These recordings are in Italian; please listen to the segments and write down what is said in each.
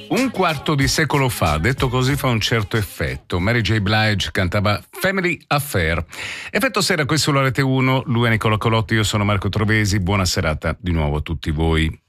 Un quarto di secolo fa, detto così, fa un certo effetto. Mary J. Blige cantava Family Affair. Effetto sera qui sulla Rete 1, lui è Nicola Colotti, io sono Marco Trovesi. Buona serata di nuovo a tutti voi.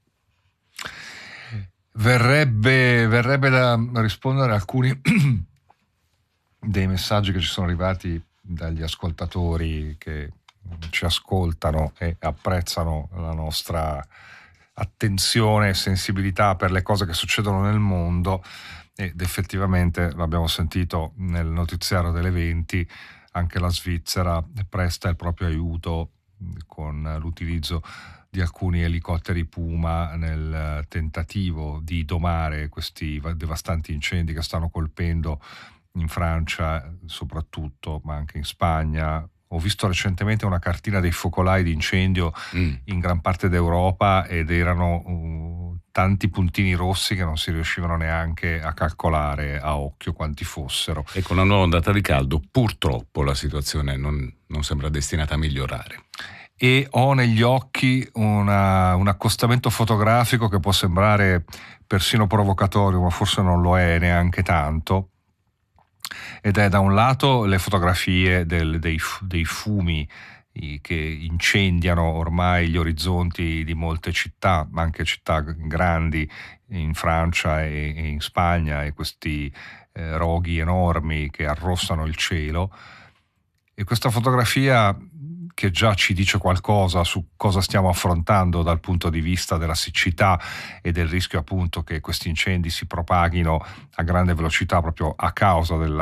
Verrebbe da rispondere a alcuni dei messaggi che ci sono arrivati dagli ascoltatori che ci ascoltano e apprezzano la nostra attenzione e sensibilità per le cose che succedono nel mondo, ed effettivamente l'abbiamo sentito nel notiziario delle 20, anche la Svizzera presta il proprio aiuto con l'utilizzo di alcuni elicotteri Puma nel tentativo di domare questi devastanti incendi che stanno colpendo in Francia soprattutto, ma anche in Spagna. Ho visto recentemente una cartina dei focolai di incendio in gran parte d'Europa ed erano tanti puntini rossi che non si riuscivano neanche a calcolare a occhio quanti fossero. E con la nuova ondata di caldo purtroppo la situazione non sembra destinata a migliorare. E ho negli occhi un accostamento fotografico che può sembrare persino provocatorio, ma forse non lo è neanche tanto, ed è da un lato le fotografie dei fumi che incendiano ormai gli orizzonti di molte città, ma anche città grandi in Francia e in Spagna, e questi roghi enormi che arrossano il cielo. E questa fotografia, che già ci dice qualcosa su cosa stiamo affrontando dal punto di vista della siccità e del rischio appunto che questi incendi si propaghino a grande velocità proprio a causa